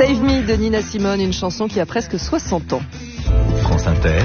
Save Me de Nina Simone, une chanson qui a presque 60 ans. France Inter.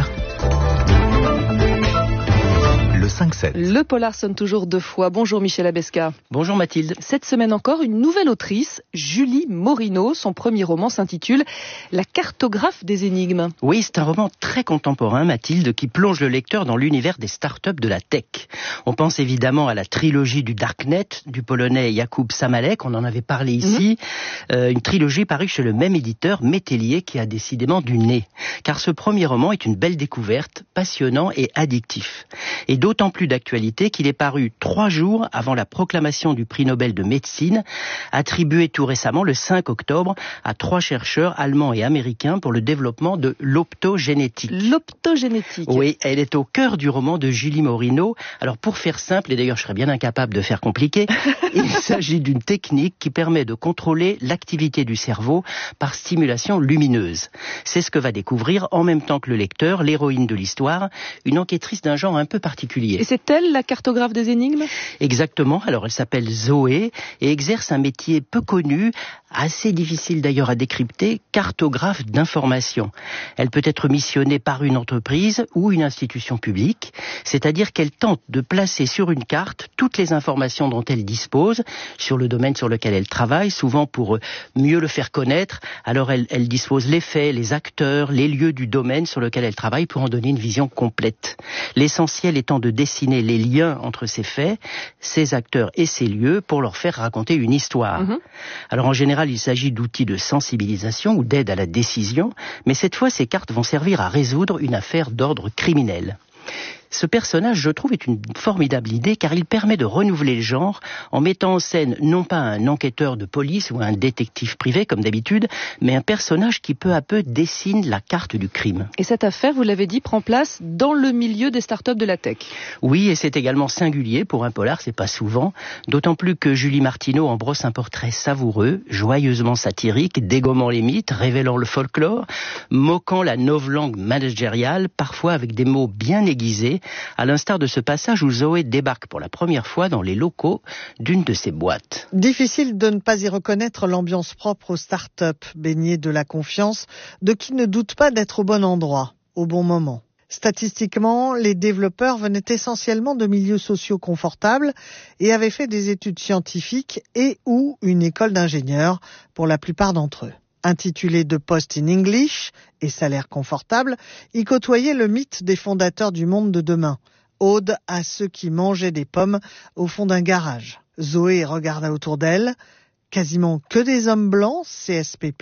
Le 5-7. Le polar sonne toujours deux fois. Bonjour Michel Abesca. Bonjour Mathilde. Cette semaine encore, une nouvelle autrice, Julie Morino. Son premier roman s'intitule La cartographe des énigmes. Oui, c'est un roman très contemporain, Mathilde, qui plonge le lecteur dans l'univers des startups de la tech. On pense évidemment à la trilogie du Darknet, du polonais Jakub Samalek, on en avait parlé ici. Une trilogie parue chez le même éditeur, Métellier, qui a décidément du nez. Car ce premier roman est une belle découverte, passionnant et addictif. Et d'autant plus d'actualité qu'il est paru 3 jours avant la proclamation du prix Nobel de médecine, attribué tout récemment le 5 octobre à 3 chercheurs allemands et américains pour le développement de l'optogénétique. L'optogénétique. Oui, elle est au cœur du roman de Julie Morino. Alors pour faire simple, et d'ailleurs je serais bien incapable de faire compliqué, il s'agit d'une technique qui permet de contrôler l'activité du cerveau par stimulation lumineuse. C'est ce que va découvrir en même temps que le lecteur, l'héroïne de l'histoire, une enquêtrice d'un genre un peu particulier. Et c'est elle, la cartographe des énigmes ? Exactement. Alors elle s'appelle Zoé et exerce un métier peu connu, assez difficile d'ailleurs à décrypter, cartographe d'information. Elle peut être missionnée par une entreprise ou une institution publique, c'est-à-dire qu'elle tente de placer sur une carte toutes les informations dont elle dispose sur le domaine sur lequel elle travaille, souvent pour mieux le faire connaître. Alors elle dispose les faits, les acteurs, les lieux du domaine sur lequel elle travaille pour en donner une vision complète. L'essentiel étant de dessiner les liens entre ces faits, ces acteurs et ces lieux pour leur faire raconter une histoire. Alors en général, il s'agit d'outils de sensibilisation ou d'aide à la décision, mais cette fois, ces cartes vont servir à résoudre une affaire d'ordre criminel. Ce personnage, je trouve, est une formidable idée car il permet de renouveler le genre en mettant en scène non pas un enquêteur de police ou un détective privé comme d'habitude, mais un personnage qui peu à peu dessine la carte du crime. Et cette affaire, vous l'avez dit, prend place dans le milieu des startups de la tech. Oui, et c'est également singulier pour un polar, c'est pas souvent, d'autant plus que Julie Martineau en brosse un portrait savoureux, joyeusement satirique, dégommant les mythes, révélant le folklore, moquant la novlangue managériale, parfois avec des mots bien aiguisés, à l'instar de ce passage où Zoé débarque pour la première fois dans les locaux d'une de ses boîtes. Difficile de ne pas y reconnaître l'ambiance propre aux startups, baignée de la confiance de qui ne doute pas d'être au bon endroit, au bon moment. Statistiquement, les développeurs venaient essentiellement de milieux sociaux confortables et avaient fait des études scientifiques et ou une école d'ingénieurs pour la plupart d'entre eux. Intitulé de Post in English et salaire confortable, il côtoyait le mythe des fondateurs du monde de demain, ode à ceux qui mangeaient des pommes au fond d'un garage. Zoé regarda autour d'elle, quasiment que des hommes blancs, CSP++,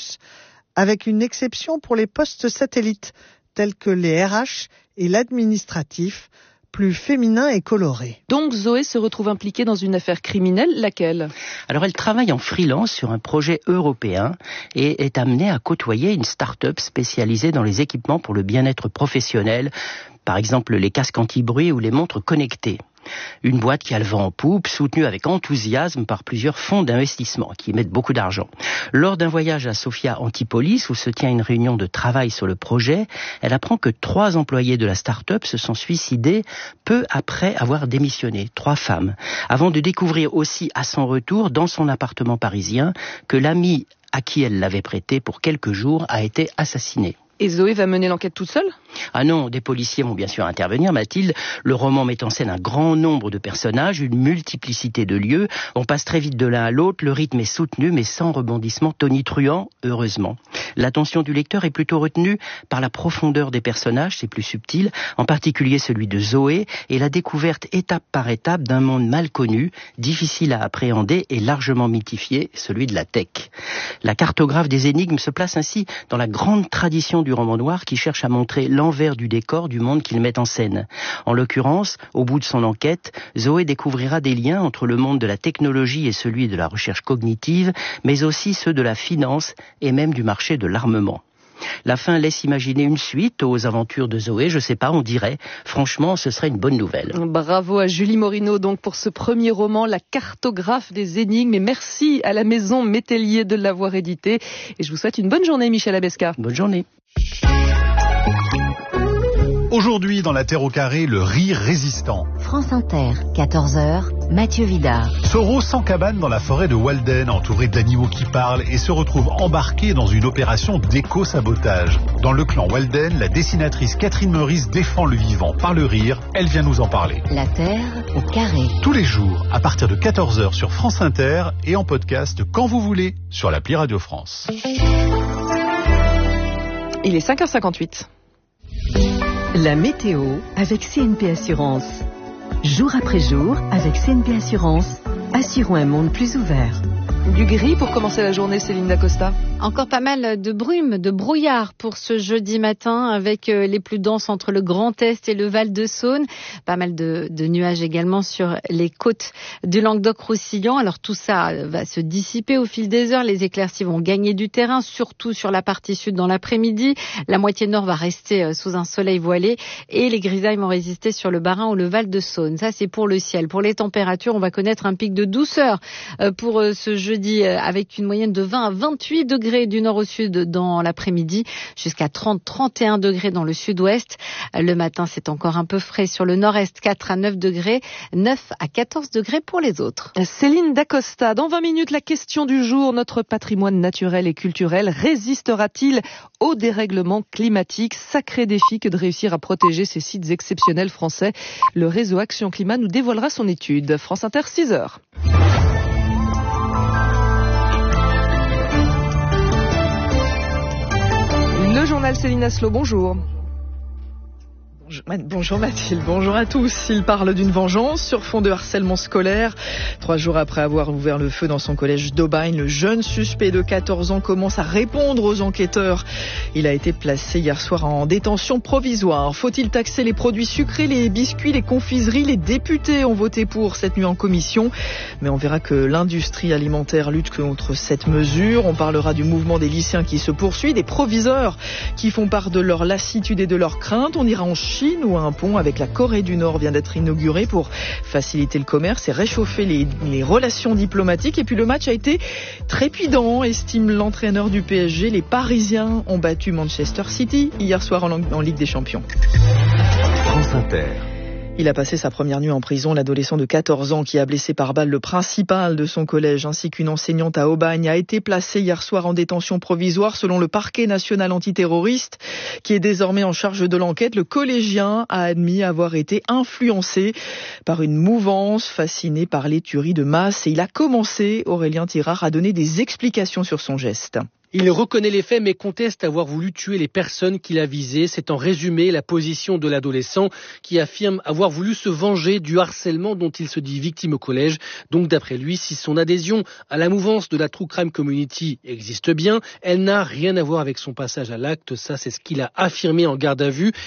avec une exception pour les postes satellites, tels que les RH et l'administratif, plus féminin et coloré. Donc Zoé se retrouve impliquée dans une affaire criminelle, laquelle ? Alors elle travaille en freelance sur un projet européen et est amenée à côtoyer une start-up spécialisée dans les équipements pour le bien-être professionnel, par exemple les casques anti-bruit ou les montres connectées. Une boîte qui a le vent en poupe, soutenue avec enthousiasme par plusieurs fonds d'investissement qui mettent beaucoup d'argent. Lors d'un voyage à Sofia Antipolis, où se tient une réunion de travail sur le projet, elle apprend que 3 employés de la start-up se sont suicidés peu après avoir démissionné, 3 femmes, avant de découvrir aussi à son retour, dans son appartement parisien, que l'ami à qui elle l'avait prêté pour quelques jours a été assassiné. Et Zoé va mener l'enquête toute seule ? Ah non, des policiers vont bien sûr intervenir, Mathilde. Le roman met en scène un grand nombre de personnages, une multiplicité de lieux. On passe très vite de l'un à l'autre, le rythme est soutenu, mais sans rebondissement tonitruant, heureusement. L'attention du lecteur est plutôt retenue par la profondeur des personnages, c'est plus subtil, en particulier celui de Zoé, et la découverte étape par étape d'un monde mal connu, difficile à appréhender et largement mythifié, celui de la tech. La cartographe des énigmes se place ainsi dans la grande tradition du roman noir qui cherche à montrer l'envers du décor du monde qu'il met en scène. En l'occurrence, au bout de son enquête, Zoé découvrira des liens entre le monde de la technologie et celui de la recherche cognitive, mais aussi ceux de la finance et même du marché de l'armement. La fin laisse imaginer une suite aux aventures de Zoé, je sais pas, on dirait. Franchement, ce serait une bonne nouvelle. Bravo à Julie Morino donc pour ce premier roman, La cartographe des énigmes. Et merci à la maison Métellier de l'avoir édité. Et je vous souhaite une bonne journée, Michel Abesca. Bonne journée. Aujourd'hui, dans la Terre au carré, le rire résistant. France Inter, 14h. Mathieu Vidard. Soro s'encabane dans la forêt de Walden, entouré d'animaux qui parlent, et se retrouve embarqué dans une opération d'éco-sabotage. Dans le clan Walden, la dessinatrice Catherine Meurice défend le vivant par le rire. Elle vient nous en parler. La Terre au carré. Tous les jours, à partir de 14h sur France Inter et en podcast quand vous voulez sur l'appli Radio France. Il est 5h58. La météo avec CNP Assurance. Jour après jour, avec CNP Assurance, assurons un monde plus ouvert. Du gris pour commencer la journée, Céline Dacosta. Encore pas mal de brume, de brouillard pour ce jeudi matin avec les plus denses entre le Grand Est et le Val-de-Saône. Pas mal de nuages également sur les côtes du Languedoc-Roussillon. Alors tout ça va se dissiper au fil des heures. Les éclaircies vont gagner du terrain, surtout sur la partie sud dans l'après-midi. La moitié nord va rester sous un soleil voilé et les grisailles vont résister sur le Bas-Rhin ou le Val-de-Saône. Ça, c'est pour le ciel. Pour les températures, on va connaître un pic de douceur pour ce jeudi avec une moyenne de 20 à 28 degrés du nord au sud dans l'après-midi, jusqu'à 30-31 degrés dans le sud-ouest. Le matin, c'est encore un peu frais sur le nord-est, 4 à 9 degrés, 9 à 14 degrés pour les autres. Céline Dacosta, dans 20 minutes, la question du jour, notre patrimoine naturel et culturel résistera-t-il au dérèglement climatique? Sacré défi que de réussir à protéger ces sites exceptionnels français. Le réseau Action Climat nous dévoilera son étude. France Inter, 6h. Le journal Céline Aslo, bonjour. Bonjour Mathilde, bonjour à tous. Il parle d'une vengeance sur fond de harcèlement scolaire. 3 jours après avoir ouvert le feu dans son collège d'Aubagne, le jeune suspect de 14 ans commence à répondre aux enquêteurs. Il a été placé hier soir en détention provisoire. Faut-il taxer les produits sucrés, les biscuits, les confiseries? Les députés ont voté pour cette nuit en commission. Mais on verra que l'industrie alimentaire lutte contre cette mesure. On parlera du mouvement des lycéens qui se poursuit, des proviseurs qui font part de leur lassitude et de leurs craintes. On ira en Chine où un pont avec la Corée du Nord vient d'être inauguré pour faciliter le commerce et réchauffer les relations diplomatiques. Et puis le match a été trépidant, estime l'entraîneur du PSG. Les Parisiens ont battu Manchester City hier soir en Ligue des Champions. France Inter. Il a passé sa première nuit en prison. L'adolescent de 14 ans qui a blessé par balle le principal de son collège ainsi qu'une enseignante à Aubagne a été placé hier soir en détention provisoire selon le parquet national antiterroriste qui est désormais en charge de l'enquête. Le collégien a admis avoir été influencé par une mouvance fasciné par les tueries de masse et il a commencé, Aurélien Tirard, à donner des explications sur son geste. Il reconnaît les faits mais conteste avoir voulu tuer les personnes qu'il a visées. C'est en résumé la position de l'adolescent qui affirme avoir voulu se venger du harcèlement dont il se dit victime au collège. Donc d'après lui, si son adhésion à la mouvance de la True Crime Community existe bien, elle n'a rien à voir avec son passage à l'acte. Ça, c'est ce qu'il a affirmé en garde à vue.